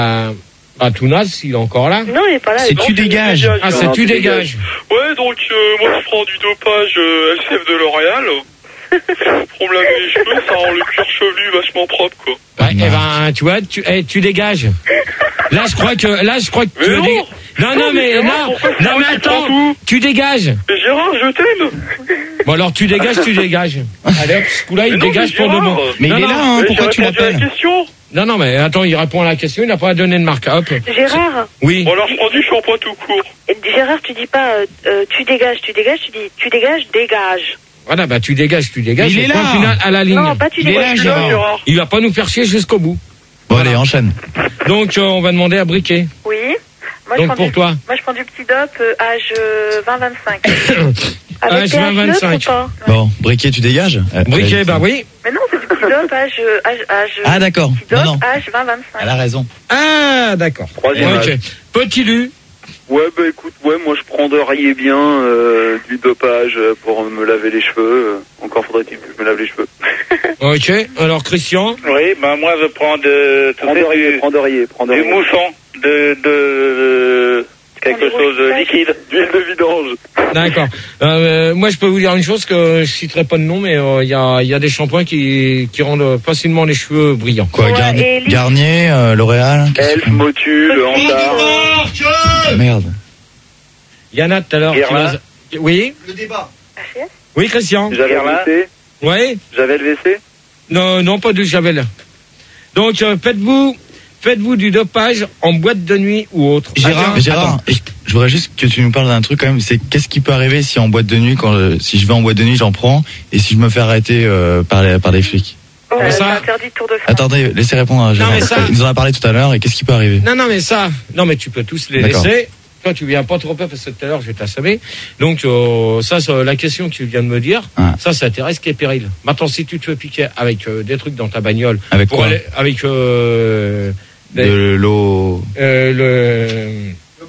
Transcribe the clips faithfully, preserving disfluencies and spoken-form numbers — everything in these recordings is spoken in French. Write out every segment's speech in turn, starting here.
Euh, bah, Tounas, il est encore là. Non, il est pas là. C'est tu dégages. Ah, c'est tu dégages. Ouais, donc euh, moi je prends du dopage euh, L C F de L'Oréal. Pour me laver les cheveux, ça rend le cuir chevelu vachement propre, quoi. Ouais, eh ben, tu vois, tu, eh, tu dégages. Là, je crois que, là, je crois que mais tu non. dégages. Non, non, mais, Gérard, non, non, mais attends, tu dégages. Mais Gérard, je t'aime. Bon, alors, tu dégages, tu dégages. Allez, hop, ce coup-là, il Mais non, dégage mais pour de Gérard. bon. Mais non, il est non, là, hein, mais pourquoi j'ai tu répondu à l'appelles? la question. Non, non, mais attends, il répond à la question, il n'a pas donné de marque. Hop. Gérard. Oui. Bon, alors je prends du shampoing tout court. Gérard, tu dis pas euh, euh, tu dégages, tu dégages, tu dis tu dégages, dégage. Voilà, bah, tu dégages, tu dégages. Il est et point là. final à la ligne. Non, pas tu Il est dégages. là, Tu l'as, Gérard. Gérard. Il va pas nous faire chier jusqu'au bout. Bon, allez, enchaîne. Donc, euh, on va demander à Briquet. Oui. Moi, Donc, je prends pour du, toi. Moi, je prends du petit dop euh, âge euh, vingt vingt-cinq. Âge Avec vingt vingt-cinq. P H neutre ou pas? Bon, Briquet, tu dégages? Euh, Briquet, allez, bah oui. Mais non, c'est du petit dop âge, euh, âge, âge Ah, d'accord. petit Non, dop non. âge vingt vingt-cinq. Elle a raison. Ah, d'accord. Troisième Ok. âge. Petit Lu. Ouais, bah écoute, ouais, moi je prends de Riez bien euh, du dopage pour me laver les cheveux. Euh, Encore faudrait-il que je me lave les cheveux. Ok. Alors, Christian. Oui, ben moi je prends de, tu Prends de sais, Riez, du, prends de Riez, prends de du Riez. moussant, de, de, de quelque Prends du chose de recyclage. liquide. D'huile de vidange. D'accord. Euh, moi, je peux vous dire une chose que je citerai pas de nom, mais il euh, y, a, y a des shampoings qui, qui rendent facilement les cheveux brillants. Quoi, Ouais, Garni- et Lise. Garnier, euh, L'Oréal? Qu'est-ce Elf, que- Motu, le Hantard. Ah, merde. Yana, tout à l'heure. Guerlain. tu vas- Oui. H S. Oui, Christian. J'avais Guerlain. le V C. Oui. J'avais le V C. Non, non, pas de javel. Donc, euh, faites-vous, faites-vous du dopage en boîte de nuit ou autre. Gérard, Ah, Gérard, je, je voudrais juste que tu nous parles d'un truc quand même. C'est qu'est-ce qui peut arriver si en boîte de nuit, quand je- si je vais en boîte de nuit, j'en prends, et si je me fais arrêter euh, par les, par des flics. Oh, Mais c'est ça- interdit de Tour de France. Attendez, laissez répondre à Gérard. mais ça- Il nous en a parlé tout à l'heure, et qu'est-ce qui peut arriver? Non, non, mais ça, non, mais tu peux tous les D'accord. laisser. Toi, tu viens pas trop peu parce que tout à l'heure, je vais t'assommer. Donc, euh, ça, c'est la question que tu viens de me dire. Ah. Ça, ça t'intéresse qui est péril. Maintenant, si tu te fais piquer avec euh, des trucs dans ta bagnole, Avec pour quoi? aller, avec euh, des- De l'eau. euh, le O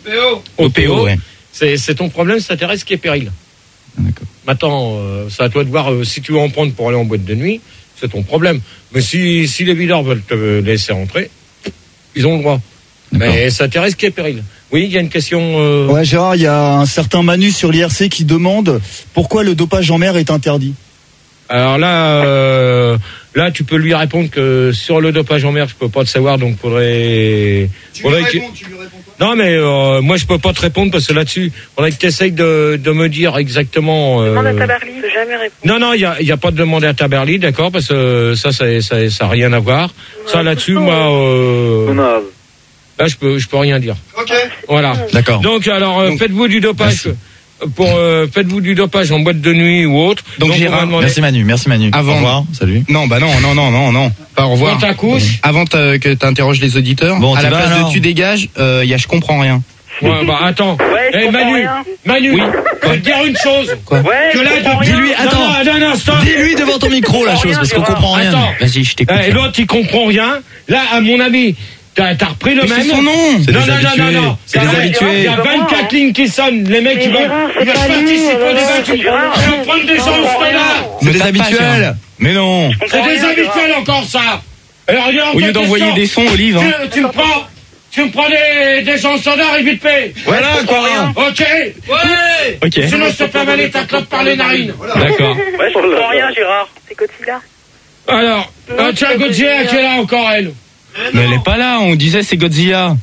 P O, ouais. c'est, c'est ton problème, ça t'intéresse qui est péril. D'accord. Maintenant, euh, c'est à toi de voir euh, si tu veux en prendre pour aller en boîte de nuit, c'est ton problème. Mais si, si les videurs veulent te laisser rentrer, ils ont le droit. D'accord. Mais ça t'intéresse qui est péril. Oui, il y a une question. Euh... Ouais, Gérard, il y a un certain Manu sur l'I R C qui demande pourquoi le dopage en mer est interdit. Alors là, euh, là, tu peux lui répondre que sur le dopage en mer, je peux pas te savoir, donc faudrait. faudrait que- tu lui réponds quoi? Non, mais euh, moi, je peux pas te répondre parce que là-dessus, faudrait que tu essayes de, de me dire exactement. euh, Demande à Tabarly, je peux jamais répondre. Non, non, il y a, y a pas de demander à Taberly, d'accord, parce que ça, ça, ça, ça a rien à voir. Ça, là-dessus, moi, euh, On a. là, je peux, je peux rien dire. Ok. Voilà. D'accord. Donc, alors, euh, Donc, faites-vous du dopage. merci. Pour euh, faites-vous du dopage en boîte de nuit ou autre. Donc, on va Gérard, demander- Merci Manu, merci Manu. Avant- Au revoir, salut. Non, bah non, non, non, non, non. Pas au Quand revoir. t'accouches. Avant t'as- que tu interroges les auditeurs, Bon, à tu la vas, place alors de tu dégages, il y a je comprends rien. Ouais, bah attends. Ouais, je Eh, comprends Manu, rien. Manu, je vais te dire une chose. Quoi? Ouais, Que je là, comprends depuis rien. Dis-lui, attends. Non, non, non, non, stop. Dis-lui devant ton micro la comprends chose, rien, parce qu'on Gérard. comprend rien. Attends. Vas-y, je t'écoute. Eh, Et l'autre, il comprend rien. Là, à mon avis, t'as as repris le Mais même. c'est son nom. C'est Non, des non, non, habitués. non, non. C'est des Ah ouais, habitués. Il y a vingt-quatre lignes qui sonnent. Les mecs, Mais ils veulent, Gérard, c'est ils veulent pas lui, participer au alors, débat. c'est Tu Gérard. je vais prendre des gens au comprends là. C'est des tape pas, habituels. Gérard. Mais non. C'est comprends des rien, habituels encore, ça. Alors, il y a Au encore lieu d'envoyer question. des sons, Olive, hein. Tu, tu me prends, tu me prends des, des gens standards et vite paix. Voilà, quoi, rien. Ok. Ouais. Ok. Sinon, je te fais avaler ta clope par les narines. D'accord. Ouais, je comprends rien, Gérard. C'est Godzilla. Alors, Non, euh, tiens, c'est Godzilla Godzilla. qui est là encore, elle. Mais elle est pas là, on disait c'est Godzilla.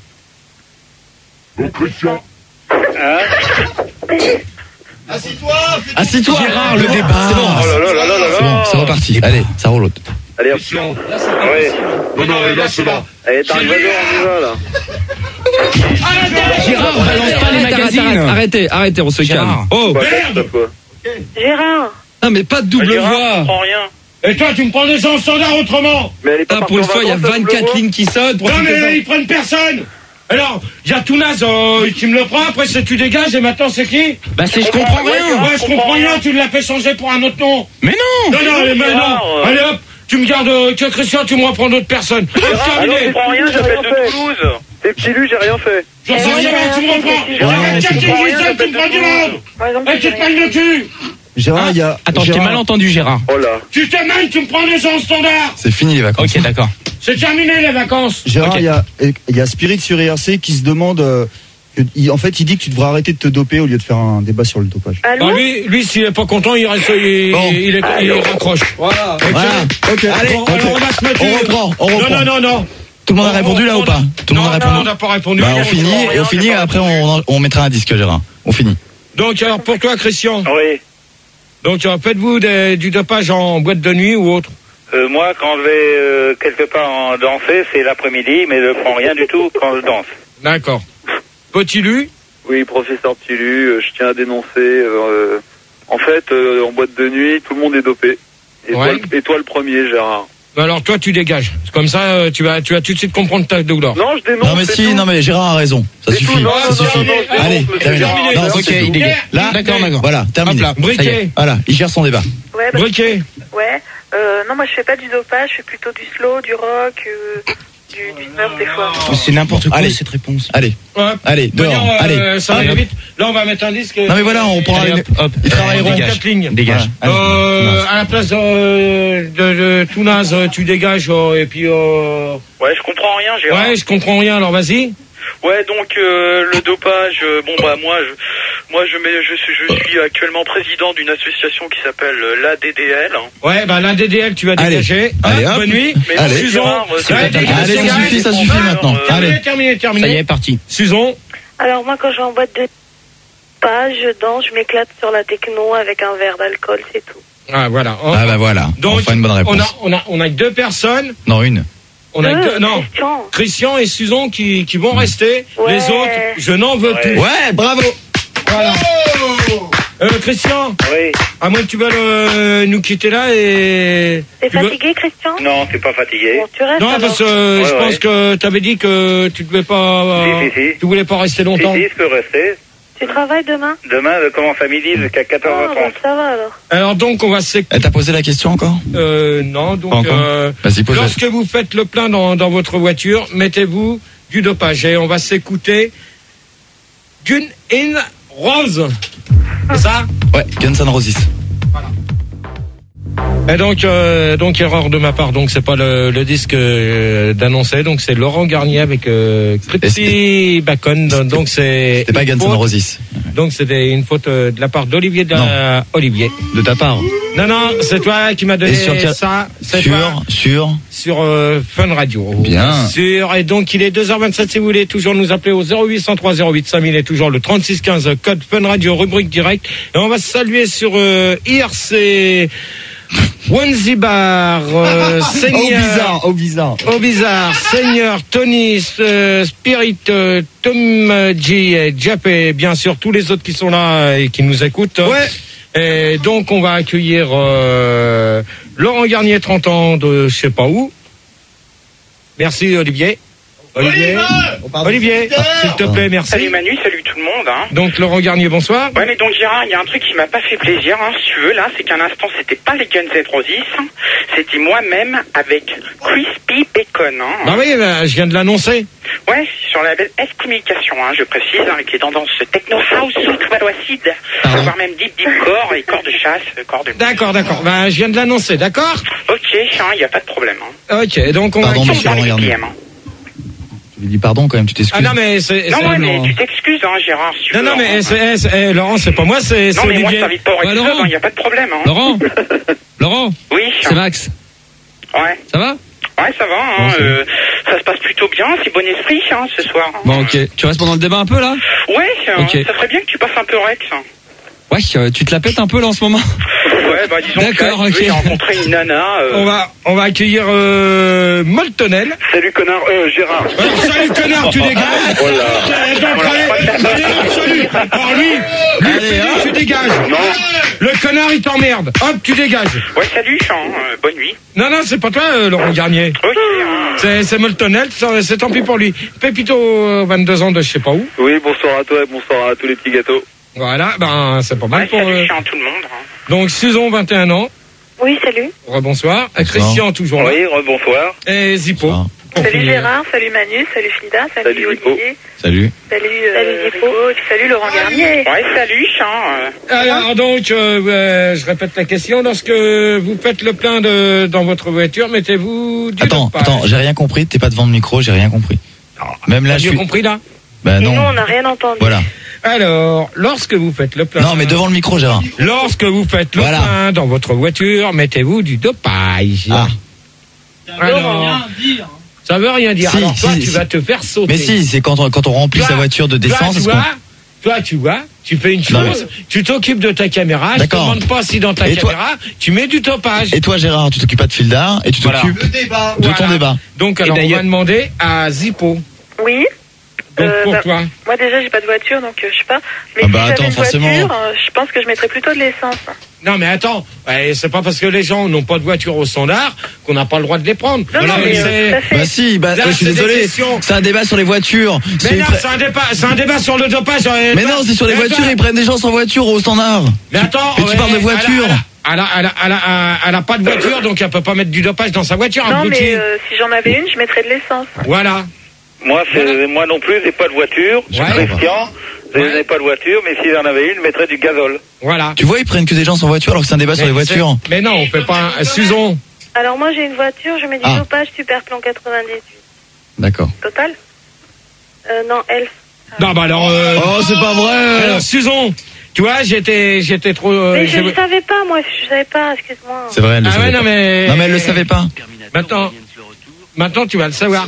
Assis-toi. Gérard, le débat. C'est bon. Oh là là là là là C'est bon, c'est reparti. Allez, ça roule. Allez, hop. Ouais. Non, non, là, c'est bon. Allez, t'arrives, on y va, là. Gérard, balance pas les magazines. Arrêtez, arrêtez, on se calme. Gérard. Oh, Quoi, Merde. stop, quoi. Gérard. non mais pas de double Gérard, je voix. comprends rien. Et toi, tu me prends des gens standards autrement. Mais elle est pas Ah, partie pour une en fois, il y a vacances, la double vingt-quatre voix lignes qui sonnent. Non, mais ils prennent personne. Alors, il y a Tounaz euh, qui me le prend, après c'est tu dégages, et maintenant c'est qui? Bah c'est je comprends rien. Ouais, je comprends rien, tu l'as fait changer pour un autre nom. Mais non. Non, non, mais non. Gérard, euh. Allez hop, tu me gardes euh, que Christian, tu me reprends d'autres personnes. C'est Ah non, terminé. je comprends rien, j'appelle de Toulouse. T'es petit lu, j'ai rien fait. Je sais Eh ouais, rien, tu me reprends. c'est- Il y a Ouais, vingt-quatre c'est- lignes qui sonnent, tu me prends du monde. Par exemple, Et tu te j'ai pognes rien. le cul. Gérard, Hein il y a. Attends, je t'ai Gérard- mal entendu, Gérard. Oh là. Tu te mènes, tu me prends les gens au standard. C'est fini les vacances. Ok, d'accord. C'est terminé les vacances. Gérard, Ok. il y a, il y a Spirit sur I R C qui se demande. euh, que- il- en fait, il dit que tu devrais arrêter de te doper au lieu de faire un débat sur le dopage. Allô? Bah lui, lui s'il est pas content, il reste, il, Bon. il, est- il raccroche. Voilà. Ok. Voilà. Ok. Allez, Bon, alors ok. on va se mettre. On reprend, on reprend. Non, non, non, non. Tout le monde a On- répondu là on- ou pas? Tout le monde a Non, répondu. on n'a pas répondu. Bah, Il y a on finit rien, et on j'ai finit. pas Après, répondu. on, on mettra un disque, Gérard. On finit. Donc alors pour toi, Christian. Oui. Donc euh, faites-vous des- du dopage en boîte de nuit ou autre? Euh, moi, quand je vais euh, quelque part en danser, c'est l'après-midi, mais je prends rien du tout quand je danse. D'accord. Petit Lu. Oui, professeur Pilu, euh, je tiens à dénoncer. euh, en fait, euh, en boîte de nuit, tout le monde est dopé. Et, Ouais. toi, le- et toi le premier, Gérard. Bah alors toi tu dégages. Comme ça euh, tu vas tu vas tout de suite comprendre ta douleur. Non, je dénonce. Non mais c'est si, tout. non mais Gérard a raison. Ça C'est suffit. tout, non, Ça non, suffit. non, non, je dénonce, Allez, monsieur terminé. Gérard. Non, Ok, c'est il tout. dégage. Là, D'accord, d'accord. Voilà, terminé. Hop là. Briquet. Ça y est. Voilà, il gère son débat. Ouais, bah, Briquet. ouais. Euh, non, moi je fais pas du dopage, je fais plutôt du slow, du rock, euh, du, du surf des fois. C'est n'importe quoi Allez. cette réponse. Allez, Ouais. allez, dehors. Voyons, euh, Allez. ça va Hop. aller vite. Là on va mettre un disque. Non mais voilà, on prend Allez, une... hop, hop. Ils travailleront. Dégage. quatre lignes. Dégage. Voilà. Euh, à la place euh, de, de tout naze, tu dégages euh, et puis. Euh... Ouais, je comprends rien, Gérard. Ouais, je comprends rien. Alors vas-y. Ouais, donc euh, le dopage, euh, bon bah moi, je, moi je, mets, je, suis, je suis actuellement président d'une association qui s'appelle euh, l'A D D L. Ouais, bah la D D L tu vas Allez. dégager. Allez, Hein, hop. bonne nuit. Mais Allez. Susan. Gérard, euh, c'est Ouais, pas dégage, Allez, ça dégage. suffit, ça suffit maintenant. Euh, Allez. Terminé, terminé, terminé. Ça y est, parti. Susan. Alors moi quand je vais en boîte de dopage, je danse, je m'éclate sur la techno avec un verre d'alcool, c'est tout. Ah voilà. On- Ah bah voilà, Donc enfin une bonne on réponse. a on a on a deux personnes. Non, une. On a Euh, deux, non. Christian. Christian et Susan qui, qui vont rester. Ouais. Les autres, je n'en veux Ouais. plus. Ouais, bravo. Voilà. Euh, Christian, Oui. à moins que tu veuilles euh, nous quitter là et. T'es Tu veux- fatigué, Christian? Non, t'es pas fatigué. Bon, tu restes Non, alors. parce que euh, Ouais, je ouais. pense que tu avais dit que tu devais pas. euh, Si, si, si. Tu voulais pas rester Si, longtemps. si, je peux rester. Tu travailles demain? Demain, je commence à midi jusqu'à Ah, quatorze heures bah, trente. ça va alors. Alors donc on va s'écouter. Elle t'a posé la question encore? Euh, non, donc Pas encore. euh, Vas-y, pose-la. lorsque vous faites le plein dans, dans votre voiture, mettez-vous du dopage et on va s'écouter Gun in Rose. C'est ça? Ouais, Guns N' Roses. Et donc, euh, donc erreur de ma part. Donc c'est pas le, le disque euh, d'annoncer. Donc c'est Laurent Garnier avec euh, Christy Bacon. Donc c'est. C'était pas une Guns N' faute. Roses. Donc c'était une faute euh, de la part d'Olivier. De la- Olivier. De ta part. Non non, c'est toi qui m'as donné Et sur quel- ça. C'est toi. Sur, sur. Sur euh, Fun Radio. Bien. Sûr. Et donc il est deux heures vingt-sept si vous voulez toujours nous appeler au zéro huit cent trois zéro huit cinq mille et toujours le trente-six quinze code Fun Radio rubrique direct. Et on va se saluer sur euh, I R C Wanzibar, euh, Oh Seigneur. bizarre, oh bizarre. Au bizarre, Seigneur, Tony, euh, Spirit, euh, Tom euh, G, et Jap et bien sûr tous les autres qui sont là et qui nous écoutent. Ouais. Et donc on va accueillir euh, Laurent Garnier, trente ans de je sais pas où. Merci Olivier. Olivier, Olivier, s'il te plaît, merci. Salut Manu, salut tout le monde. Hein. Donc Laurent Garnier, bonsoir. Ouais, mais donc Gérard, il y a un truc qui m'a pas fait plaisir, hein, si tu veux, là, c'est qu'un instant, c'était pas les Guns N' Roses, hein, c'était moi-même avec Crispy Bacon. Hein. Bah oui, bah, je viens de l'annoncer. Ouais, sur la label S Communication, hein, je précise, hein, qui est tendance techno house, soul, acide, voire même deep deep core et corps de chasse, corps de. D'accord, d'accord. Bah je viens de l'annoncer, d'accord. Ok, il n'y a pas de problème. Hein. Ok, donc on Pardon, va. monsieur Dans les Laurent Garnier. B P M, hein. Tu lui dis pardon quand même, tu t'excuses. Ah non mais c'est. Non, c'est- ouais, mais tu t'excuses, hein, Gérard, si tu Non, veux. non, mais hein. c'est, c'est- eh, Laurent, c'est pas moi, c'est, c'est Non, mais moi, je Olivier. t'invite pas au Ouais, Red Laurent. il n'y a pas de problème. Hein. Laurent Laurent Oui, C'est Max. ouais. Ça va? Ouais, ça va, hein, Bon, c'est euh, ça se passe plutôt bien, c'est bon esprit, hein, ce soir. hein. Bon, ok. Tu restes pendant le débat un peu là? Ouais, euh, Ok. ça serait bien que tu passes un peu Rex. hein. Ouais, euh, tu te la pètes un peu là en ce moment? Ouais, bah disons que D'accord, là, si tu veux, ok. j'ai rencontré une nana. euh, On va, on va accueillir euh, Moltonel. Salut connard, euh, Gérard. Alors, salut connard, tu dégages. Oh là. Euh, donc, allez, allez, hop, salut. Alors lui, lui, tu dis, tu dégages. Le connard, il t'emmerde. Hop, tu dégages. Ouais, salut, hein, euh, bonne nuit. Non, non, c'est pas toi, euh, Laurent Garnier. Ok, hein. C'est, c'est Moltonel, c'est, c'est tant pis pour lui. Pépito, euh, vingt-deux ans de je sais pas où. Oui, bonsoir à toi et bonsoir à tous les petits gâteaux. Voilà, ben, c'est pas mal Ouais, pour... salut, euh, hein, tout le monde. hein. Donc, Susan, vingt et un ans. Oui, salut. Rebonsoir. Bonsoir. Christian, toujours là. Oui, rebonsoir. Et Zippo. Bonsoir. Salut Gérard, salut Manu, salut Frida, salut, Salut, Olivier, Salut. salut, euh, salut Rico, et puis salut Laurent Garnier. Ouais, salut, hein. Alors donc, euh, euh, je répète la question. Lorsque vous faites le plein de, dans votre voiture, mettez-vous du Attends, dopage. attends, j'ai rien compris. T'es pas devant le micro, j'ai rien compris. Même là, T'as je mieux suis. compris là? Bah Et nous, non. on n'a rien entendu. Voilà. Alors, lorsque vous faites le plein. Non, mais devant le micro, Gérard. Lorsque vous faites le Voilà. plein dans votre voiture, mettez-vous du dopage. Ah. Alors, ça veut rien dire. Si, Alors toi, si, tu si. vas te faire sauter. Mais si, c'est quand on, quand on remplit Toi, sa voiture de toi, d'essence. tu est-ce qu'on- vois, toi, tu vois, tu fais une Non, chose, tu t'occupes de ta caméra, je te D'accord. demande pas si dans ta Et toi- caméra, tu mets du dopage. Et toi, Gérard, tu t'occupes pas de fil d'art et tu Voilà. t'occupes de Voilà. ton débat. Donc, alors, on d'ailleurs- va demander à Zippo. Oui. Donc, Euh, pour bah, toi. Moi déjà j'ai pas de voiture donc euh, je sais pas. Mais Ah si bah, j'avais attends, une forcément. voiture, euh, je pense que je mettrais plutôt de l'essence. Non, mais attends, ouais, c'est pas parce que les gens n'ont pas de voiture au standard qu'on n'a pas le droit de les prendre. Non, non, mais, euh, tout à fait. Bah si, bah, Là, je suis c'est des désolé. questions. C'est un débat sur les voitures. Mais C'est non, une- c'est un débat, c'est un débat sur le dopage. euh, Mais non, c'est sur les Mais voitures. attends. Ils prennent des gens sans voiture au standard. Mais attends, Mais tu ouais, parles de elle a- voiture. Elle a, elle, a, elle, a, elle, a, elle a pas de voiture, donc elle peut pas mettre du dopage dans sa voiture. Non abruti. mais euh, si j'en avais une, je mettrais de l'essence. Voilà. Moi, c'est, moi non plus, j'ai pas de voiture. Je suis Ouais. Christian. Je Ouais. n'ai pas de voiture, mais si j'en avais une, je mettrais du gazole. Voilà. Tu vois, ils prennent que des gens sans voiture alors que c'est un débat sur les Mais voitures. c'est- Mais non, on fait pas un Susan. Alors moi j'ai une voiture, je mets du Ah. dopage super plan quatre-vingt-dix-huit. D'accord. Total euh, Non, elle. Non, bah alors. Euh, Oh, c'est pas vrai. alors, Susan, tu vois, j'étais, j'étais trop. euh, Mais je j'ai- ne savais pas, moi, je savais pas, excuse-moi. C'est vrai, elle le Ah ouais, savait non pas. mais. Non, mais elle le savait pas. Maintenant, maintenant tu vas le savoir.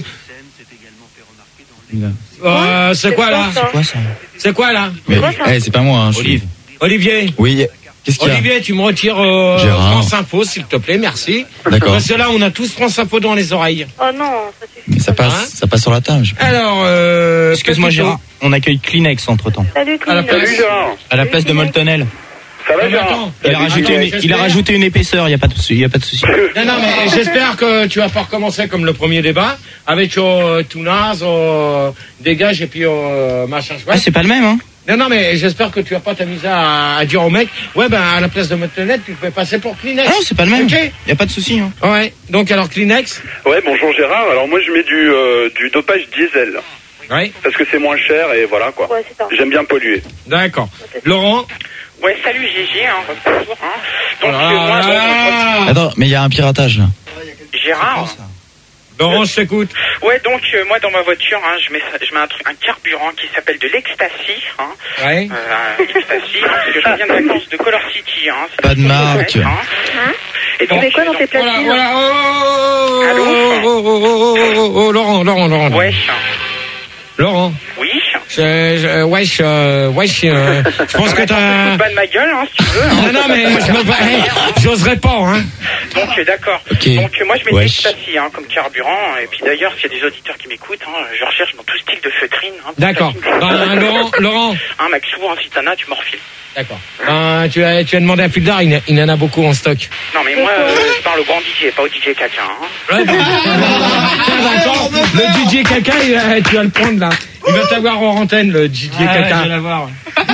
Euh, c'est quoi là ça Quoi ça? C'est quoi là Mais, quoi, ça eh, c'est pas moi, hein. je suis- Olivier. Olivier. Oui. Qu'est-ce qu'il y a? Olivier, tu me retires euh, Gérard. France Info, s'il te plaît, merci. D'accord. Parce que là, on a tous France Info dans les oreilles. Oh non, ça suffit. Mais ça Hein passe, ça passe sur la table. je sais pas. Alors, euh, Excuse-moi, Pépito. Gérard. On accueille Kleenex entre temps. Salut, À la Clément. place- Salut, Gérard. À la place de Moltonel. Ça va, Non, mais Gérard? attends. Il a rajouté Attends, une, il a j'espère- rajouté une épaisseur, il y a pas de souci, il y a pas de souci. Non, non, mais j'espère que tu vas pas recommencer comme le premier débat avec euh, tout naze, euh, dégage et puis euh, machin Ah, chouette. c'est pas le même, hein. Non, non, mais j'espère que tu vas pas t'amuser à, à dire au mec, ouais, ben à la place de Motonette, tu te fais passer pour Kleenex. Ah, c'est pas le même. Ok. Il y a pas de souci, hein. Ouais. Donc alors Kleenex. Ouais, bonjour Gérard. Alors moi, je mets du, euh, du dopage diesel. Ouais. Parce que c'est moins cher et voilà quoi. Ouais, c'est ça. J'aime bien polluer. D'accord. Laurent. Ouais, salut Gigi, hein, bonjour, hein. Donc, Ah, euh, moi, ah, Attends, mais il y a un piratage là. Gérard. Laurent, je t'écoute. Ouais, donc euh, moi dans ma voiture, hein, je mets ça- je mets un truc, un carburant qui s'appelle de l'ecstasy, hein, Ouais. euh, un ecstasy, hein, parce que je reviens de vacances de Color City, hein. c'est Pas de marque. hein. Et Tu mets quoi dans tes Voilà, platines voilà. Oh, Allô oh, oh, oh, oh, oh, oh, Laurent, Laurent, Laurent. Laurent. Ouais, Laurent. oui. Je, je, wesh, euh, wesh, euh, je pense que t'as. Pas de ma gueule, hein, si tu veux. Hein. Non, non, mais je me hey, j'oserais pas, hein. Donc euh, d'accord. Ok. Donc euh, moi je mets de Wesh. l'ecstasy hein, comme carburant. Et puis d'ailleurs, s'il y a des auditeurs qui m'écoutent, hein, je recherche dans tout style de feutrine. Hein, D'accord. Ben, Laurent, Laurent. Hein, Maxou, hein, si t'en as, tu m'en refiles. D'accord. Ben, tu as, tu as demandé à Fildar, il, il en a beaucoup en stock. Non mais moi, euh, je parle au grand D J, pas au D J caca. Hein. Ouais, ben, d'accord. Le D J Caca, il va- tu vas le prendre là. Il va t'avoir en antenne, le D J Caca. l'avoir.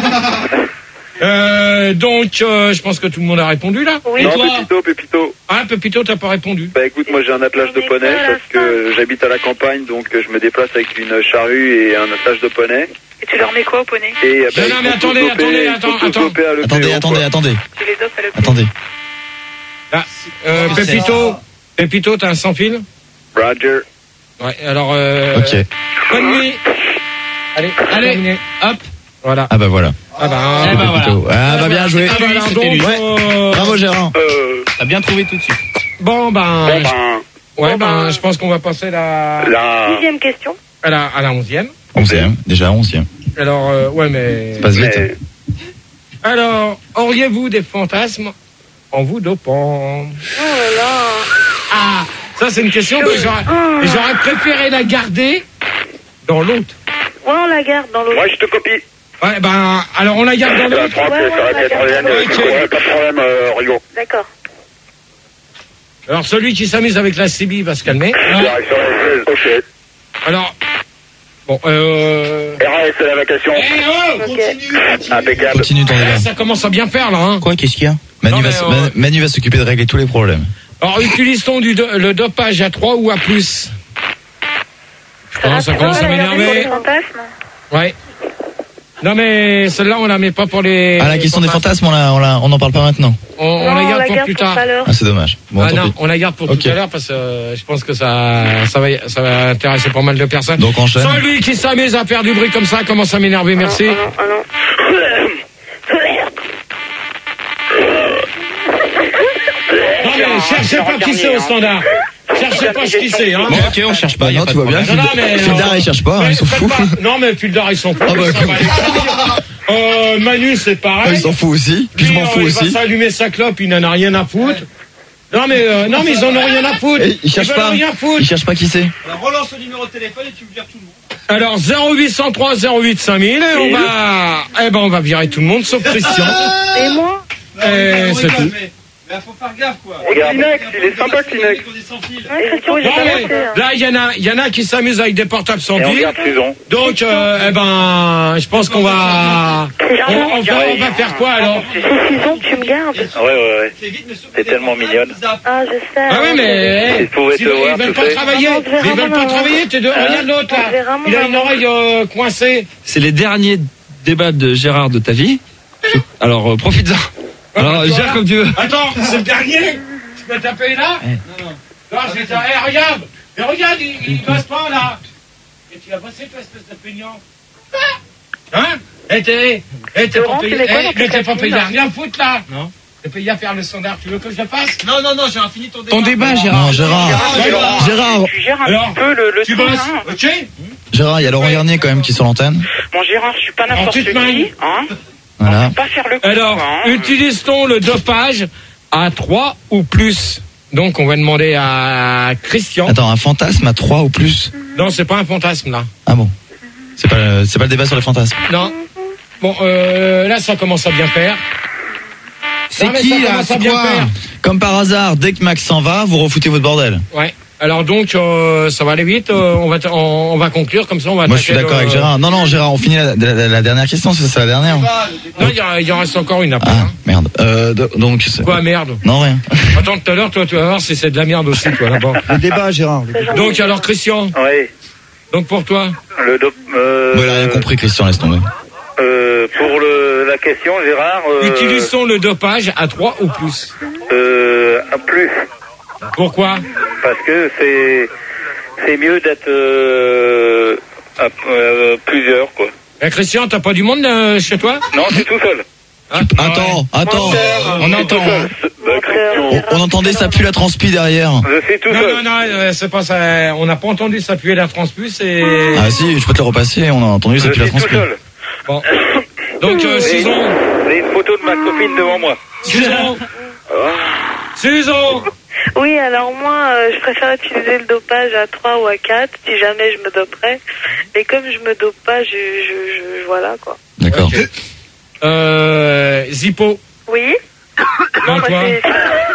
Euh, donc, euh, je pense que tout le monde a répondu là. Oui. Et non, toi Pépito, Pépito. Ah, Pépito, t'as pas répondu. Bah écoute, moi j'ai un attelage de Mais poney pas à la parce que j'habite à la campagne, donc euh, je me déplace avec une charrue et un attelage de poney. Et tu leur mets quoi au poney? Et euh, Non, ils non, mais sont tous attendez, dopés, attendez, ils sont attends, tous attends. dopés à l'E P O, Attendez, quoi. attendez, attendez. Tu les dopes à l'E P O. Attendez. Ah, euh, Pépito, Pépito, t'as un sans fil? Roger. Ouais, alors, euh, Ok. bonne nuit. Allez, Allez. terminé. Hop. Voilà. Ah bah voilà. Ah bah, Eh ben, voilà. Plutôt. Ah bah bien joué. Ah bah, alors, C'était donc, lui. euh, Bravo Gérard. Euh, T'as bien trouvé tout de suite. Bon, ben, bon ben, ouais, ben, je pense qu'on va passer la, la... Dixième question. à la, à la onzième. Onzième. Déjà onzième. Alors, euh, ouais, mais, Ça passe vite. Mais- alors, auriez-vous des fantasmes en vous dopant? Oh là là. Ah, ça, c'est une question que j'aurais, Ah. j'aurais préféré la garder dans l'autre. Ouais, on la garde dans l'autre. Moi je te copie. Ouais, ben, alors on la garde dans Ça va l'autre. prendre, Ouais, ouais, ça va ouais, être ouais, rien, ouais, ok. ouais, pas de problème, euh, Rigo. D'accord. Alors, celui qui s'amuse avec la C B va se calmer. Direction S S, ok. Alors, bon, euh... R A S à la vacation. Eh oh, Ok. Impeccable. Continue ton Eh, débat. ça commence à bien faire, là, hein. Quoi, qu'est-ce qu'il y a? Manu Non, va, mais, s- euh, Manu- Manu va s'occuper de régler tous les problèmes. Alors, utilise-t-on du do- le dopage à trois ou à plus? Non, ça commence à m'énerver. Ouais. Non mais celle-là on la met pas pour les. Ah, la question des fantasmes, on la, on la, on en parle pas maintenant. On, on la garde pour plus tard. Ah, c'est dommage. Bon, ah tant non, pis. on la garde pour Ok. tout à l'heure parce que euh, je pense que ça, ça va, ça va intéresser pas mal de personnes. Donc enchaîne. Celui qui s'amuse à faire du bruit comme ça commence à m'énerver. Merci. Ah non, Non mais cherchez pas qui c'est au standard. Cherchez pas ce qui c'est, hein. Bon, ok, on cherche pas. Bah y a non, pas tu de vois bien. problème. Non, non, mais, Fildar, euh, il cherche pas, hein, mais ils s'en faites foutent. pas- Non mais Fildar ils s'en foutent. Ah bah, ça va aller. Euh, Manu c'est Ah, pareil. il s'en fout aussi. Puis je Lui, m'en euh, fous il aussi. va s'allumer sa clope, il n'en a rien à foutre. Non mais euh, non mais ils en ont rien à foutre. Et il cherche veulent pas. rien foutre. Il cherche pas qui c'est. Alors relance le numéro de téléphone et tu me vires tout le monde. Alors zéro huit cent trois zéro huit cinq mille et on va eh ben on va virer tout le monde sauf Christian. Et moi Et c'est tout. Mais mais faut faire gaffe quoi. Regarde. Kleenex, il est sympa, Kleenex. Ouais, Christian, j'ai Non, pas mais noté, hein. là il y en a il y en a qui s'amusent avec des portables sans Et on fil. garde Susan. Donc euh, eh ben je pense qu'on va on, on va on va faire quoi alors? C'est Susan, tu me gardes. Ouais, ouais, ouais. C'est tellement mignonne. Ah, je sais. Ah oui mais Ils pouvaient si te ils voir, veulent tu pas sais. travailler, On te verra ils veulent pas maman. travailler, t'es de regarde l'autre On te verra, là. mon Il a une maman. oreille euh, coincée. C'est les derniers débats de Gérard de ta vie. Je- Alors, euh, profites-en. Alors, Toi, gère là. comme tu veux. Attends, c'est le dernier. Tu peux taper là? Eh. Non, je vais te... Eh, regarde. Mais regarde, il, il bosse pas, là. Et tu l'as bossé, toi, espèce de peignant. Hein? Eh, t'es... Eh, t'es pas Laurent, payé... tu mets quoi Eh, dans mais tes t'es pas payé à cafés, rien foutre, là. Non. T'es payé à faire le standard. Tu veux que je le fasse? Non, non, non, j'ai fini ton débat. Ton débat, Gérard. Non, Gérard. Gérard. Gérard. Tu gères un Alors, petit peu le, le Tu truc, bosses, hein. ok? Gérard, il y a Laurent Garnier quand même qui est sur l'antenne. Bon, Gérard, je suis pas n'importe petite qui, main. hein. Voilà. Pas faire le coup, Alors, hein. utilise-t-on le dopage à trois ou plus? Donc, on va demander à Christian. Attends, un fantasme à trois ou plus. Non, c'est pas un fantasme, là. Ah bon. C'est pas, c'est pas le débat sur les fantasmes. Non. Bon, euh, là, ça commence à bien faire. C'est Non, mais qui ça là? commence à C'est bien quoi? faire. Comme par hasard, dès que Max s'en va, vous refoutez votre bordel. Ouais. Alors donc, euh, ça va aller vite. euh, on va, t- on, on va conclure comme ça. On va. Moi, je suis attaquer d'accord le- avec Gérard. Non, non, Gérard, on finit la, la- la dernière question, c'est c'est la dernière. Non, il y, a- il y en reste encore une après. Ah, hein. merde. Euh, de- donc. c'est- Quoi, merde? Non, rien. Attends, tout à l'heure, toi, tu vas voir si c'est de la merde aussi, toi, là-bas. Le débat, Gérard. le débat. Donc, alors, Christian. Oui. Donc, pour toi. Le dop- euh, Bon, il a rien compris, Christian, laisse tomber. euh, pour le, la question, Gérard. Euh, Utilisons le dopage à trois ou plus. euh, un plus. Pourquoi? Parce que c'est c'est mieux d'être euh, à, euh, plusieurs, quoi. Eh, Christian, t'as pas du monde euh, chez toi? Non, c'est tout seul. Hein? Attends, attends. On entend. hein. Bah, Christian, On, on entendait ça pue la transpi derrière. je suis tout Non, seul. non, non, euh, c'est pas ça. On n'a pas entendu s'appuyer la transpus et. Ah si, je peux te le repasser, on a entendu ça Je pue la suis tout transpi. seul. Bon. Donc, euh, J'ai Susan. j'ai une photo de ma copine devant moi. Susan. Susan. Oui, alors moi, euh, je préfère utiliser le dopage à trois ou à quatre, si jamais je me doperais. Mais comme je me dope pas, je, je, je voilà, quoi. D'accord. Ok. Euh, Zippo. Oui? Non, moi, toi. c'est...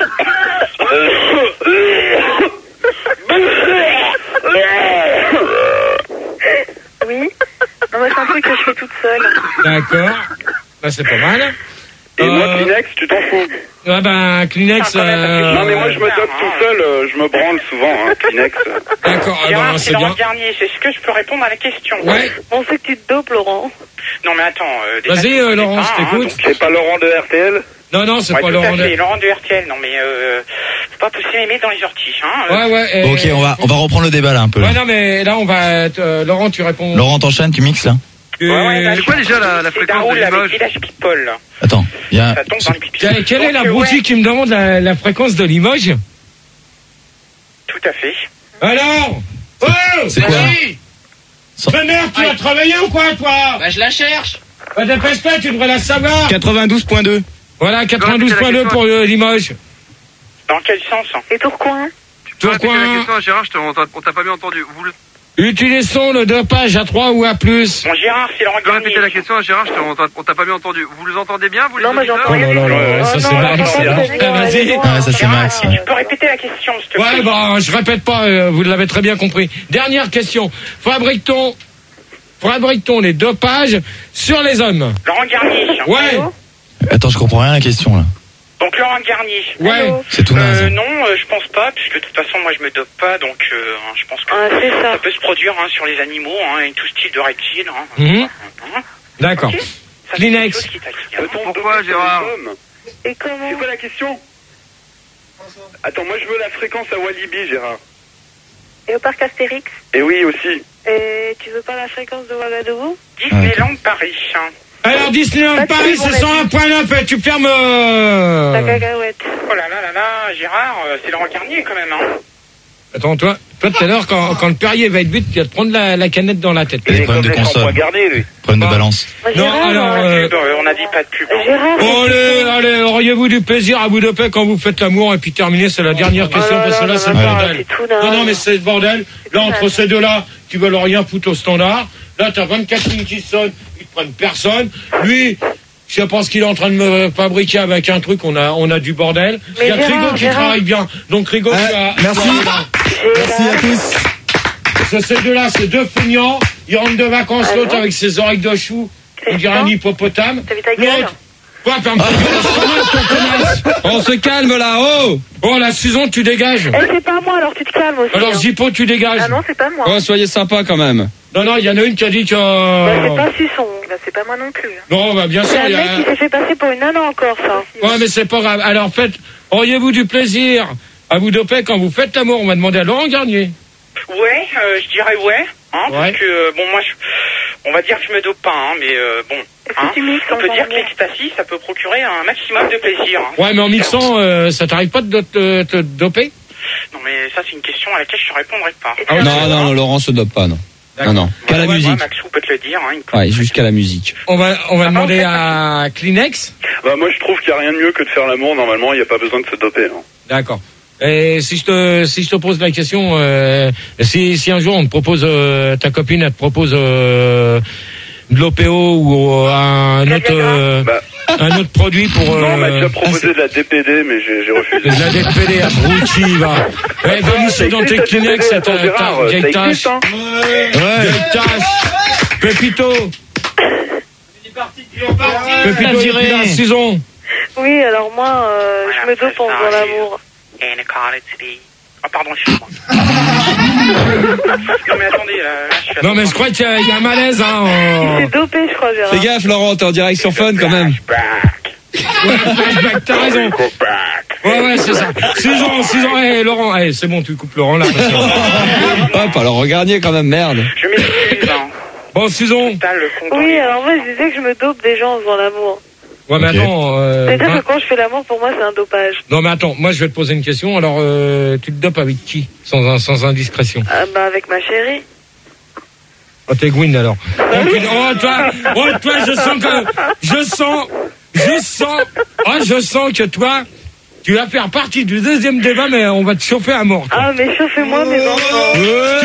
Oui? Non, moi, c'est un truc que je fais toute seule. D'accord. Là, c'est pas mal. Et moi, Euh, Kleenex, tu t'en fous. Ouais, ben, Kleenex. euh, Non, mais moi, je me dope tout seul, euh, je me branle souvent, hein, Kleenex. D'accord, ah Gérard, ben, c'est c'est Laurent bien. Garnier. Est-ce que je peux répondre à la question? Ouais. On sait que tu te dopes, Laurent. Non, mais attends. Euh, déjà, Vas-y, tu euh, connais Laurent, pas, je hein, t'écoute. donc- C'est pas Laurent de R T L? Non, non, c'est Ouais, pas tout Laurent. à fait, de- Laurent du R T L. Non, mais euh, faut pas pousser les mains dans les ortiges. Hein. Euh, Ouais, ouais. Bon, ok, on va, on va reprendre le débat là un peu. là. Ouais, non, mais là, on va. euh, Laurent, tu réponds. Laurent, t'enchaînes, tu mixes là. Euh, Ouais, ouais, là, C'est quoi déjà la, la c'est fréquence de Daoul avec Limoges? Village People. Là. Attends, il y a. Ça tombe dans les pipis. Quelle, quelle est la Donc, euh, boutique ouais, qui me demande la, la fréquence de Limoges? Tout à fait. Alors? Oh! C'est quoi? Vas-y! Sans- Mais merde, tu vas travailler ou quoi, toi? Bah, je la cherche. Bah, dépêche-toi, tu devrais la savoir. quatre-vingt-douze point deux. Voilà, quatre-vingt-douze point deux pour euh, Limoges. Dans quel sens? hein? Et Tourcoing? Tu peux répéter Tourcoing. la question à Gérard, je te- on t'a on t'a pas bien entendu. Vous le- Utilisons le dopage à trois ou à plus. Bon, Gérard, c'est Laurent tu peux Garnier. répéter la question à Gérard, je te- on t'a on t'a pas bien entendu. Vous les entendez bien, vous les Non, moi, auditeurs j'entends rien du Oh là tout. là, ça, Oh, c'est non, Max, j'entends là. pas très bien, Ah, vas-y. elle est loin. Ah, ça c'est Gérard, Max. tu peux répéter la question, s'il te plaît. Ouais, bah, je répète pas, euh, vous l'avez très bien compris. Dernière question. Fabrique-t-on, fabrique-t-on les dopages sur les hommes? Laurent Garnier. Ouais. Attends, je comprends rien à la question là. Donc Laurent Garnier. Ouais. C'est tout naze. Euh, non, euh, je pense pas, puisque de toute façon, moi, je me dope pas, donc euh, hein, je pense que Ah, c'est ça. ça peut se produire hein, sur les animaux, hein, et tout style de reptiles. Hein. Mhm. Hein. D'accord. Ok. Ça, c'est Kleenex. quelque chose qui t'attire. Pourquoi, Gérard? Et comment? C'est quoi la question? Attends, moi je veux la fréquence à Walibi, Gérard. Et au parc Astérix? Et oui, aussi. Et tu veux pas la fréquence de Ouagadougou? Disneyland Paris. Hein. Alors Disneyland Pas de Paris, bon c'est cent un point neuf et tu fermes... euh, La cacahuète. Oh là là là là, Gérard, euh, c'est Laurent Garnier quand même. Hein. Attends, toi, toi tout à l'heure, quand, quand le Perrier va être but, tu vas te prendre la, la canette dans la tête. Il y a des problèmes de console. Garder, lui. Problème de balance. Non, alors... euh, Euh, on a dit pas de pub. Hein. Gérard, Bon, allez, allez, auriez-vous du plaisir à vous doper quand vous faites l'amour et puis terminer, c'est la dernière question là parce que là là c'est là le là, bordel. c'est tout naze. Non, non, mais c'est le bordel. C'est Là, tout entre naze. ces deux-là, tu veux leur rien foutre au standard. Là, t'as vingt-quatre lignes qui sonnent, ils te prennent personne. Lui, je sais pas ce qu'il est en train de me fabriquer avec un truc, on a, on a du bordel. Mais Il y a Gérard, Trigo qui Gérard. travaille bien. Donc Trigo, Ouais, tu as... merci. Voilà. Merci à tous. Ce- Ces deux-là, c'est deux feignants. Ils rentrent de vacances, Ah l'autre bon avec ses oreilles de chou. On dirait un hippopotame. T'as vu ta gueule? L'autre... Quoi, ferme ta gueule, je connais ton connasse. On se calme là, oh Oh, la Susan, tu dégages. Eh, c'est pas moi, alors tu te calmes aussi. Alors, hein. Zippo, tu dégages. Ah non, c'est pas moi. Oh, soyez sympa quand même. Non, non, il y en a une qui a dit que... Bah, c'est pas Suçon. Bah, c'est pas moi non plus. hein. Non, bah, bien sûr, C'est un il y mec qui a... s'est fait passer pour une nana encore, ça. Ouais, mais c'est pas grave. Alors, faites... Auriez-vous du plaisir à vous doper quand vous faites l'amour? On va demander à Laurent Garnier. Ouais, euh, je dirais ouais. Hein, Ouais. Parce que, euh, bon, moi, je, on va dire que je me dope pas, hein, mais euh, bon. Est-ce que Hein, tu mixes on peut en dire que parlant? l'ecstasy, ça peut procurer un maximum de plaisir. Hein. Ouais, mais en mixant, euh, ça t'arrive pas de te, te doper? Non, mais ça, c'est une question à laquelle je ne répondrai pas. Ah ouais, Non, non, non, Laurent se dope pas, non. Non, non, qu'à la Ouais, ouais, musique. Maxou peut te le dire. Hein, il peut- Ouais, jusqu'à la musique. On va, on va Ah, demander en fait, à Kleenex. Bah, moi je trouve qu'il n'y a rien de mieux que de faire l'amour. Normalement, il n'y a pas besoin de se doper. Hein. D'accord. Et si je te, si je te pose la question, euh, si, si un jour on te propose, euh, ta copine, elle te propose euh, de l'O P O ou euh, un autre, euh, Bah, un autre produit pour... non, on m'a Euh, déjà proposé de la D P D, mais j'ai j'ai refusé. de la D P D à Brutti, va. Ouais, va mousser dans tes existe, la Kleenex, D P D, ta, ta Gérard, vieille ça tache. existe, hein. Vieille tache. Pépito. Pépito, viré. il a saison. Oui, alors moi, euh, je me dope en faisant l'amour. Inequality. Ah, pardon, excuse-moi. Non, mais attendez, là, là, je suis à Non, mais je crois qu'il y, a- il y a un malaise, hein. en- Il s'est dopé, je crois, Gérard. Fais gaffe, Laurent, t'es en direct sur Fun quand même. Ouais, flashback, t'as raison. Ouais, ouais, c'est ça. six ans, six ans, eh, Laurent, eh, c'est bon, tu coupes Laurent là. parce que- Hop, alors regardiez quand même, merde. Je m'excuse, hein. Bon, Susan. Total, le compte Oui, alors moi, je disais que je me dope des gens en faisant l'amour. Ouais, mais Ok. attends. Euh, C'est-à-dire hein. que quand je fais l'amour, pour moi, c'est un dopage. Non, mais attends, moi je vais te poser une question. Alors, euh, tu te dopes avec qui? Sans, un- sans indiscrétion. Ah, bah, avec ma chérie. Oh, t'es Gwyn alors. Oh, tu- oh, toi, oh, toi, je sens que. Je sens. Je sens. Oh, je sens que toi, tu vas faire partie du deuxième débat, mais on va te chauffer à mort. toi. Ah, mais chauffez-moi, mes enfants.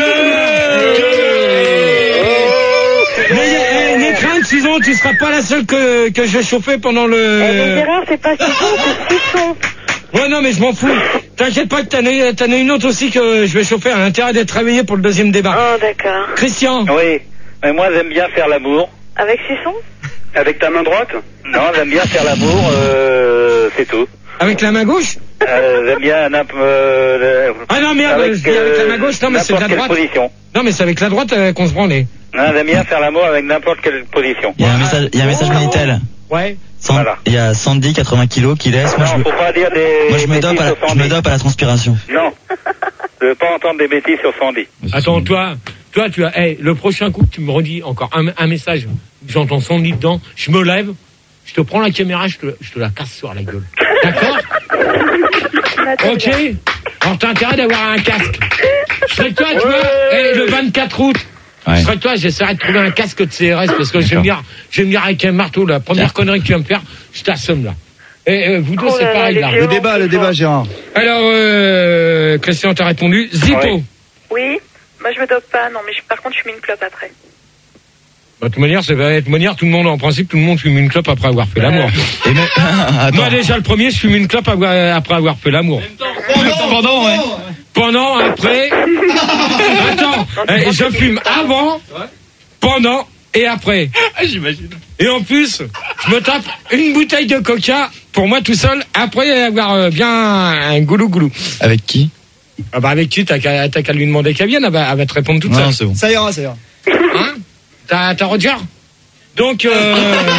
Mais, eh, n'aie crainte, Susan, tu seras pas la seule que, que je vais chauffer pendant Eh, mais le. Gérard, c'est pas Suçon, c'est Suçon. Ouais, non, mais je m'en fous. T'inquiète pas que t'en as, t'en as une autre aussi que je vais chauffer. Elle a intérêt d'être réveillée pour le deuxième débat. Ah, d'accord. Christian. Oui, mais moi j'aime bien faire l'amour. Avec Suçon? Avec ta main droite? Non, j'aime bien faire l'amour, euh, c'est tout. Avec la main gauche? Euh, j'aime bien n'importe... Euh, Ah non, merde, je dis avec la main gauche, non, mais c'est de la n'importe quelle droite. position. Non, mais c'est avec la droite euh, qu'on se branlait. Non, j'aime bien faire l'amour avec n'importe quelle position. Il y a un message, il y a un message Minitel. Ouais. San- Voilà. Il y a Sandy, quatre-vingts kilos, qui laisse. Moi, Non, je me, faut pas dire des... moi, je me bêtises dope à la, sur je Sandy. me dope à la transpiration. Non, je veux pas entendre des bêtises sur Sandy. Attends, toi, toi, tu as, hey, le prochain coup, tu me redis encore un, un message. J'entends son lit dedans, je me lève, je te prends la caméra, je te, je te la casse sur la gueule. D'accord? Ok? Alors, t'as intérêt d'avoir un casque. Je serais toi, tu vois, hey, le vingt-quatre août. Ouais. Je serais toi, j'essaierai de trouver un casque de C R S parce que je vais D'accord. venir, je vais venir avec un marteau, la première Tiens. connerie que tu vas me faire, je t'assomme là. Et euh, vous deux, Oh c'est là là, pareil les là. vieux. Le débat, le débat, Gérard. Alors, euh, Christian, t'as répondu. Zippo. Ouais. Oui, moi je me dope pas, non, mais je- par contre je fume une clope après. Bah, de toute manière, c'est de toute manière, tout le monde, en principe, tout le monde fume une clope après avoir fait l'amour. Et même, attends. Moi, déjà, le premier, je fume une clope avoir- après avoir fait l'amour. Pendant, ouais. Pendant, après. Attends, eh, je fume avant, pendant et après. J'imagine. Et en plus, je me tape une bouteille de coca pour moi tout seul, après avoir euh, bien un goulou goulou. Avec qui? Ah bah avec qui? T'as qu'à, t'as qu'à lui demander qu'elle vienne, elle va, elle va te répondre toute seule. Non, c'est bon. Ça ira, ça ira. Hein? T'as, t'as Roger? Donc, euh,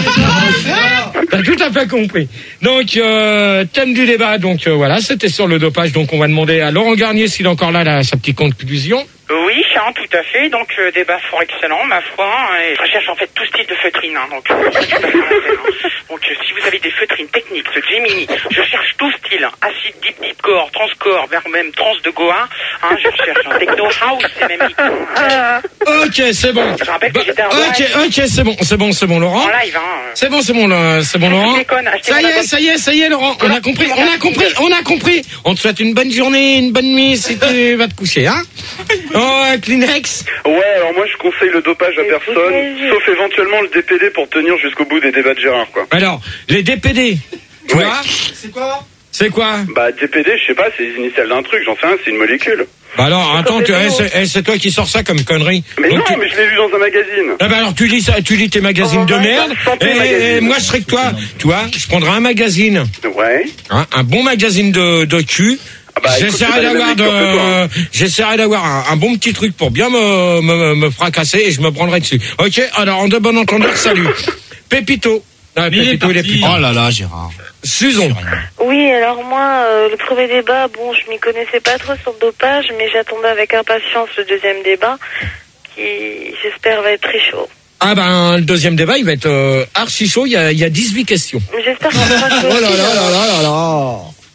t'as tout à fait compris. Donc, euh, thème du débat, donc euh, voilà, c'était sur le dopage. Donc, on va demander à Laurent Garnier s'il est encore là, là sa petite conclusion. Oui, hein, tout à fait. Donc, euh, débat fort excellent, ma foi. Hein, et je recherche en fait tout style de feutrine. Hein, donc, euh, je suis tout à fait intéressé, hein. Donc euh, si vous avez des feutrines techniques, ce Gemini, je cherche tout style. Hein, acide, deep, deep core, transcore, vers même trans de Goa. Hein, je cherche un techno house, c'est même hein. Ok, c'est bon. Je rappelle que j'étais un Ok, ok, c'est bon, c'est bon, c'est bon, Laurent. en live. Hein. C'est bon, c'est bon, là, c'est bon, Laurent. Je déconne, achetez Ça mon y est, album. ça y est, ça y est, Laurent. On a compris, on a compris, on a compris. On te souhaite une bonne journée, une bonne nuit si tu vas te coucher, hein. Oh, Kleenex. Ouais, alors moi je conseille le dopage à personne, sauf éventuellement le D P D pour tenir jusqu'au bout des débats de Gérard, quoi. Alors, les D P D, tu Ouais. vois, C'est quoi? c'est quoi? Bah D P D, je sais pas, c'est les initiales d'un truc, j'en sais rien, c'est une molécule. Bah alors, attends, tu, eh, c'est, eh, c'est toi qui sors ça comme connerie. Mais Donc, non, tu- mais je l'ai lu dans un magazine. Ah bah alors tu lis ça, tu lis tes magazines de merde. Santé Et, magazine. et moi je serais que toi, tu vois, je prendrais un magazine, Ouais. hein, un bon magazine de, de cul. Ah bah, écoute, c'est J'essaierai pas les d'avoir mêmes lectures que toi, hein. de, j'essaierai d'avoir un, un bon petit truc pour bien me, me, me fracasser et je me prendrai dessus. Ok, alors en de bon entendeur, salut. Pépito. Ah, Pépito, il est plus. Oh là là, Gérard. Susan. Oui, alors moi, euh, le premier débat, bon, je m'y connaissais pas trop sur le dopage, mais j'attendais avec impatience le deuxième débat, qui, j'espère, va être très chaud. Ah ben, le deuxième débat, il va être euh, archi chaud, il y a, il y a dix-huit questions. Mais j'espère qu'on sera chaud. Oh là là là là là là.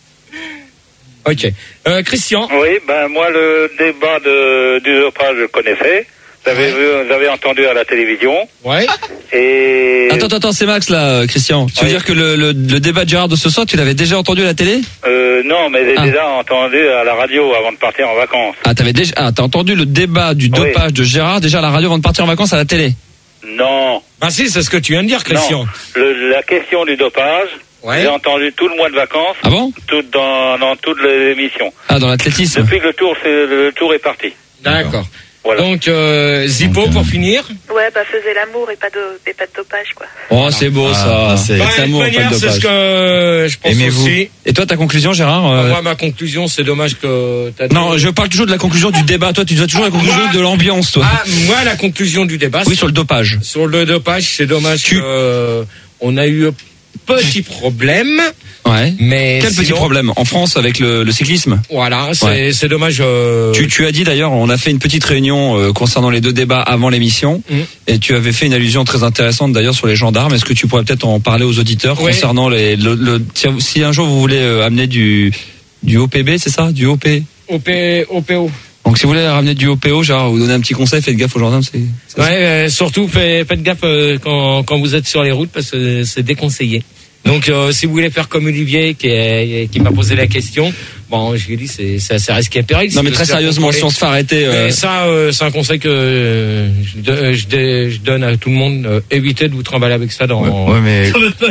Ok. Euh, Christian. Oui, ben moi le débat de, du dopage je connaissais. Vous avez, vu, vous avez entendu à la télévision. Ouais. Et Attends, attends, attends, c'est Max là, Christian. Tu veux Oui. dire que le, le, le débat de Gérard de ce soir, tu l'avais déjà entendu à la télé? euh, non, mais j'ai Ah. déjà entendu à la radio avant de partir en vacances. Ah, t'avais déjà, ah, t'as entendu le débat du Oui. dopage de Gérard déjà à la radio avant de partir en vacances à la télé? Non, Bah si, c'est ce que tu viens de dire, Christian. non. Le, la question du dopage, Ouais. j'ai entendu tout le mois de vacances, Ah bon? tout dans, dans toute l'émission. Ah, dans l'athlétisme. Depuis que le tour, c'est, le tour est parti. D'accord. Voilà. Donc, euh, Zippo, Donc, euh, pour finir. Ouais, bah, faisait l'amour et pas de, et pas de dopage, quoi. Oh, c'est beau Ah, ça. c'est- Bah, de toute l'amour, pas de manière, c'est dopage. ce que je pense Aimez-vous. aussi. Et toi, ta conclusion, Gérard? euh, Moi, ma conclusion, c'est dommage que t'as dit- Non, je parle toujours de la conclusion du débat. Toi, tu dois toujours la conclusion moi- de l'ambiance, toi. Ah, moi, la conclusion du débat, Oui, sur le dopage. sur le dopage, c'est dommage Tu- que, euh, on a eu un petit problème, Ouais. mais Quel petit sinon, problème en France avec le, le cyclisme? Voilà, c'est, Ouais. c'est dommage. euh, Tu, tu as dit d'ailleurs, on a fait une petite réunion euh, concernant les deux débats avant l'émission, Mm. et tu avais fait une allusion très intéressante d'ailleurs sur les gendarmes. Est-ce que tu pourrais peut-être en parler aux auditeurs Oui. concernant les, le, le- si, si un jour vous voulez euh, amener du du O P B, c'est ça, du O P? O P, O P O. Donc si vous voulez ramener du O P O, genre vous donner un petit conseil, faites gaffe aux gendarmes. C'est, c'est Ouais, euh, surtout fait- faites gaffe euh, quand, quand vous êtes sur les routes parce que c'est déconseillé. Donc euh, si vous voulez faire comme Olivier qui, est, qui m'a posé la question, bon je lui ai dit c'est, c'est assez risqué et péril. Non mais c'est très de se faire sérieusement, contrôler. si on se fait arrêter, euh, Mais ça euh, c'est un conseil que euh, je, do- je, dé- je donne à tout le monde, euh, évitez de vous trimballer avec ça dans... Ouais, mais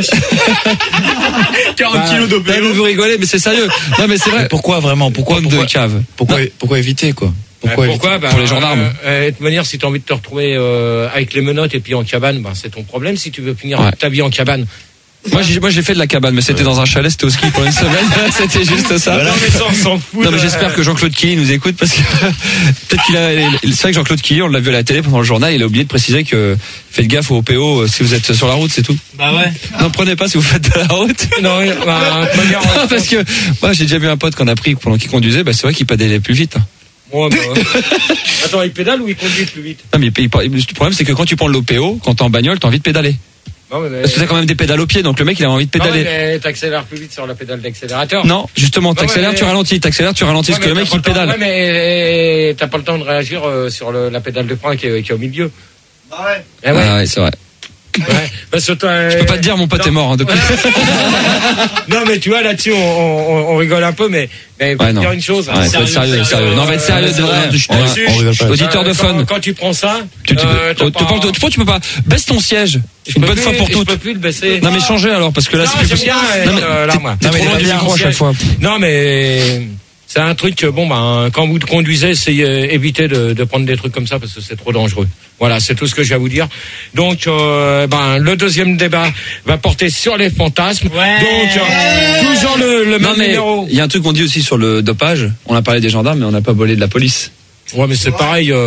quarante kilos d'O P O. Vous rigolez, mais c'est sérieux. Non mais c'est vrai. pourquoi vraiment? Pourquoi Homme pourquoi, de cave. pourquoi, pourquoi éviter quoi? Pourquoi, Euh, pourquoi bah, Pour les gendarmes. euh, euh, De toute manière, si tu as envie de te retrouver euh, avec les menottes et puis en cabane, bah, c'est ton problème. Si tu veux finir Ouais. ta vie en cabane, Moi j'ai moi j'ai fait de la cabane, mais c'était dans un chalet, c'était au ski pendant une semaine. C'était juste ça. non mais ça on s'en fout. Non mais de- j'espère que Jean-Claude Killy nous écoute parce que peut-être qu'il a. C'est vrai que Jean-Claude Killy, on l'a vu à la télé pendant le journal, il a oublié de préciser que faites gaffe au O P O si vous êtes sur la route, c'est tout. Bah ouais. N'en prenez pas si vous faites de la route. Non, bah, de toute manière, Non, parce que moi j'ai déjà vu un pote qu'on a pris pendant qu'il conduisait, bah c'est vrai qu'il pédalait plus vite. moi, bah, attends, il pédale ou il conduit plus vite? Non mais il- il- le problème c'est que quand tu prends l'O P O, quand t'es en bagnole, t'as envie de pédaler. Non, mais, Parce que t'as quand même des pédales au pied, donc le mec il a envie de non, pédaler. mais t'accélères plus vite sur la pédale d'accélérateur. Non, justement, Non, t'accélères, mais- tu ralentis, t'accélères, tu ralentis, Ouais, parce que le mais mec t'as il pas le temps- pédale. Ouais, mais t'as pas le temps de réagir euh, sur le, la pédale de frein qui est, qui est au milieu. Ah ouais. Eh ouais. Ah ouais, c'est vrai. Ouais. Parce que toi, Je peux pas te dire, mon pote non. est mort hein, depuis. Non, mais tu vois, là-dessus, on, on, on rigole un peu, mais, mais faut Ouais, non. dire une chose. Ouais, faut être sérieux, sérieux. Non, on va être sérieux, de vrai. on, Là-dessus, on rigole pas. Auditeur de euh, fun. Quand, quand tu prends ça, Tu, tu, euh, peux, t'as tu, pas- penses- tu, penses- tu peux pas. Baisse ton siège. je Une peux bonne plus- fois pour Je toutes. peux plus le baisser. Non mais changez alors parce que là Non, c'est plus j'aime bien, possible. euh, Non, mais euh, là, moi. T'es Non, mais trop loin il du va micro à bien. chaque fois. Non, mais c'est un truc, bon, ben, quand vous conduisez, essayez, euh, évitez de, de prendre des trucs comme ça parce que c'est trop dangereux. Voilà, c'est tout ce que j'ai à vous dire. Donc, euh, ben, le deuxième débat va porter sur les fantasmes. Ouais. Donc, euh, toujours le, le Non même mais numéro. il y a un truc qu'on dit aussi sur le dopage. On a parlé des gendarmes, mais on n'a pas volé de la police. Ouais, mais c'est pareil. Euh...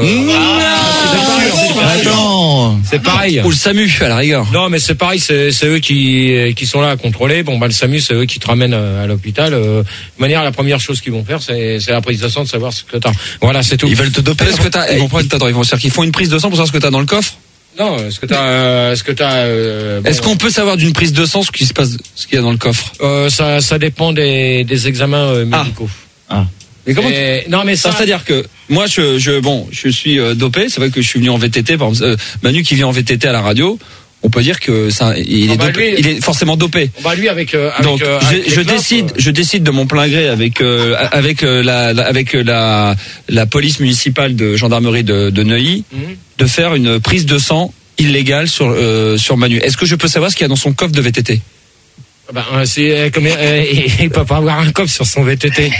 Attends. C'est pareil. Ou le SAMU à la rigueur. Non, mais c'est pareil, c'est, c'est eux qui qui sont là à contrôler. Bon, bah le SAMU, c'est eux qui te ramènent à l'hôpital. Euh, de manière, la première chose qu'ils vont faire, c'est, c'est la prise de sang, de savoir ce que t'as. Voilà, c'est tout. Ils veulent te doper. Est-ce que t'as, ils vont prendre, attends, ils vont dire qu'ils font une prise de sang pour savoir ce que t'as dans le coffre. Non, est-ce que t'as, euh, est-ce que t'as. Euh, bon, Est-ce qu'on peut savoir d'une prise de sang ce qui se passe, ce qu'il y a dans le coffre? euh, ça, ça dépend des des examens euh, médicaux. Ah. Mais comment Et- non, mais ça. Ça, c'est-à-dire que moi, je, je, bon, je suis euh, dopé. C'est vrai que je suis venu en V T T. Par exemple, euh, Manu qui vient en V T T à la radio, on peut dire que ça, il Ah est bah, dopé, lui- il est forcément dopé. Bah lui avec. Euh, avec Donc, euh, je, avec les je clopes, décide, euh, je décide de mon plein gré avec euh, avec euh, la, la- avec euh, la la police municipale de gendarmerie de, de Neuilly Mhm. de faire une prise de sang illégale sur euh, sur Manu. Est-ce que je peux savoir ce qu'il y a dans son coffre de V T T? Bah, euh, c'est euh, comme euh, il peut pas avoir un coffre sur son V T T.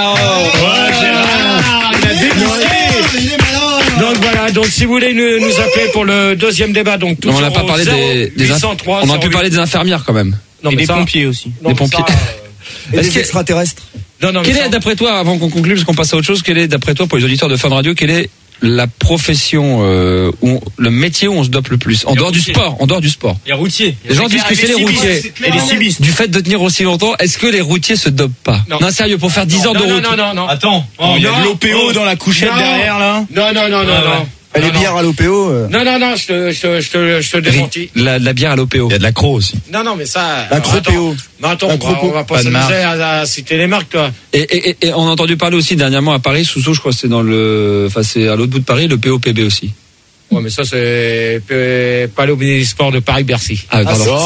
Donc voilà, donc si vous voulez nous, nous appeler pour le deuxième débat, donc Non, toujours on n'a pas au parlé des, des inf- huit cent trois, on a pu zéro huit. parler des infirmières quand même. Non, Et mais des ça- pompiers aussi. non, des mais pompiers. ça, euh, Et Est-ce des que- extraterrestres. non, non, mais Quel ça- est, d'après toi, avant qu'on conclue, parce qu'on passe à autre chose, quel est, d'après toi, pour les auditeurs de Fun Radio, quelle est la profession, euh, où on- le métier où on se dope le plus, en Les dehors du routiers. sport, en dehors du sport? Les routiers. Les gens disent que c'est les routiers. Et les cibistes. Du fait de tenir aussi longtemps, est-ce que les routiers se dopent pas? Non. Non, sérieux, pour faire dix heures de non, route. non, non, non. Attends. Oh, il y a Non. de l'O P O dans la couchette Non. derrière là. Non, non, non, non, Ah ouais. non. Les Non, non. bières à l'O P O. euh, Non, non, non, je te, je te, je te, je te démentis. La, la bière à l'O P O. Il y a de la croix aussi. Non, non, mais ça. La alors, attends. Cropéo. Mais attends, La on va, Cropo. on va pas Pas de s'amuser marque. à, à citer les marques, toi. Et, et, et, et on a entendu parler aussi dernièrement à Paris, Sousso, je crois que c'est dans le, enfin, c'est à l'autre bout de Paris, le P O P B aussi. Ouais, mais ça, c'est euh, pas l'Omnisport de Paris-Bercy. Ah, pardon. Donc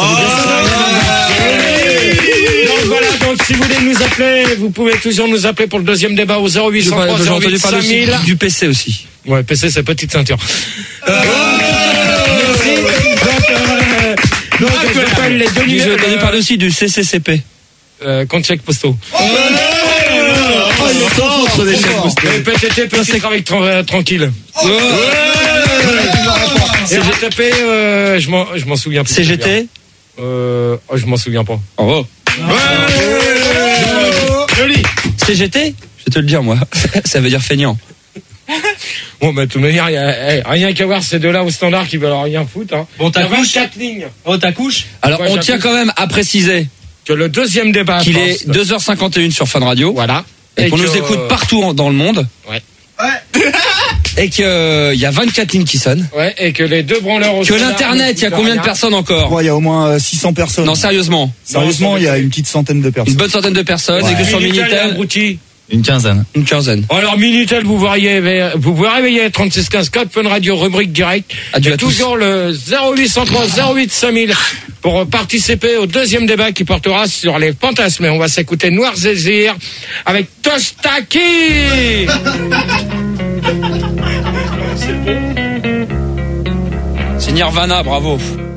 voilà, donc si vous voulez nous appeler, vous pouvez toujours nous appeler pour le deuxième débat au zéro huit J'ai cent pas- trois j'ai zéro entendu huit parler cinq aussi mille. du P C aussi. Ouais, P C, c'est petite ceinture. Euh, merci. Donc, euh, donc je rappelle les deux J'ai numéros. entendu parler aussi du C C C P. Euh, compte chèque postaux. Et P T T, petit travail tra- euh, tranquille. Et R T P, euh, je m'en, je m'en souviens plus. C G T. Euh, oh, je m'en souviens pas. Oh. Joli. C G T? Je vais te le dire, moi. Ça veut dire feignant. Bon, bah, de toute manière, il y a eh, rien qu'à voir ces deux-là au standard qui veulent rien foutre, hein. Bon, Il y ta a couche. vingt-quatre lignes. Oh, ta couche. Alors, Ouais, on j'appuie. tient quand même à préciser Que le deuxième débat. qu'il pense- est deux heures cinquante et une sur Fun Radio. Voilà. Et qu'on que- nous écoute partout en- dans le monde. Ouais. Et qu'il y a vingt-quatre lignes qui sonnent. Ouais, et que les deux branleurs au Que standard l'internet, il y a ne combien de rien. personnes encore? Ouais, il y a au moins euh, six cents personnes. Non, sérieusement. Sérieusement, il y a une petite centaine de Une personnes. bonne centaine de personnes. Et que sur Minitel et Minitel, abruti. Une quinzaine. une quinzaine. Alors Minitel, vous voyez, vous pouvez réveiller trente-six quinze quatre Fun Radio rubrique direct. Adieu Et à tous. toujours le zéro huit cent trois zéro huit cinq mille pour participer au deuxième débat qui portera sur les fantasmes. Et on va s'écouter Noir Zézir avec Tostaki. C'est Nirvana, bravo.